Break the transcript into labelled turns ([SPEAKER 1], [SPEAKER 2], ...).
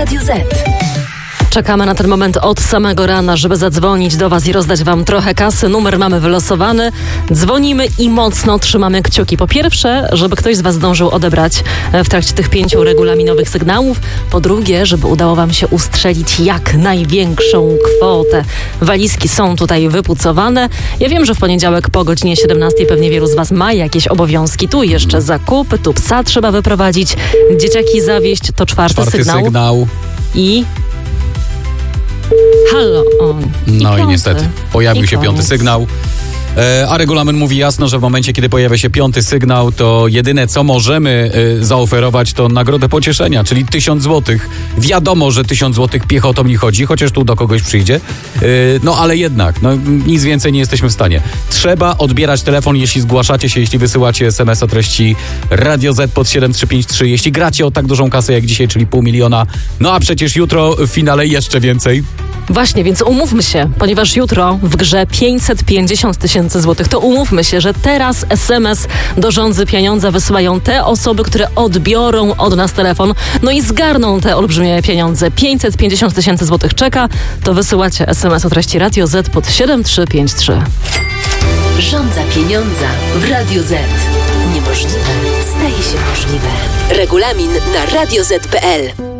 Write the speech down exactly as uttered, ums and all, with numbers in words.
[SPEAKER 1] Radiu Z.
[SPEAKER 2] Czekamy na ten moment od samego rana, żeby zadzwonić do Was i rozdać Wam trochę kasy. Numer mamy wylosowany. Dzwonimy i mocno trzymamy kciuki. Po pierwsze, żeby ktoś z Was zdążył odebrać w trakcie tych pięciu regulaminowych sygnałów. Po drugie, żeby udało Wam się ustrzelić jak największą kwotę. Walizki są tutaj wypucowane. Ja wiem, że w poniedziałek po godzinie siedemnastej pewnie wielu z Was ma jakieś obowiązki. Tu jeszcze zakupy, tu psa trzeba wyprowadzić, dzieciaki zawieźć. To czwarty,
[SPEAKER 3] czwarty
[SPEAKER 2] sygnał.
[SPEAKER 3] sygnał.
[SPEAKER 2] I... Halo, o. I
[SPEAKER 3] No
[SPEAKER 2] piąty.
[SPEAKER 3] i niestety pojawił
[SPEAKER 2] I
[SPEAKER 3] się
[SPEAKER 2] koniec.
[SPEAKER 3] piąty sygnał. E, a regulamin mówi jasno, że w momencie, kiedy pojawia się piąty sygnał, to jedyne, co możemy e, zaoferować, to nagrodę pocieszenia, czyli tysiąc złotych. Wiadomo, że tysiąc złotych piechotą nie chodzi, chociaż tu do kogoś przyjdzie. E, no ale jednak, no, nic więcej nie jesteśmy w stanie. Trzeba odbierać telefon, jeśli zgłaszacie się, jeśli wysyłacie es em es o treści Radio Z pod siedem trzy pięć trzy. Jeśli gracie o tak dużą kasę jak dzisiaj, czyli pół miliona. No a przecież jutro w finale jeszcze więcej.
[SPEAKER 2] Właśnie, więc umówmy się, ponieważ jutro w grze pięćset pięćdziesiąt tysięcy złotych, to umówmy się, że teraz es em es do Rządzy Pieniądza wysyłają te osoby, które odbiorą od nas telefon, no i zgarną te olbrzymie pieniądze. pięćset pięćdziesiąt tysięcy złotych czeka, to wysyłacie es em es o treści Radio Z pod siedem trzy pięć trzy.
[SPEAKER 1] Rządza pieniądza w Radiu Z. Niemożliwe staje się możliwe. Regulamin na radio zet kropka pe el.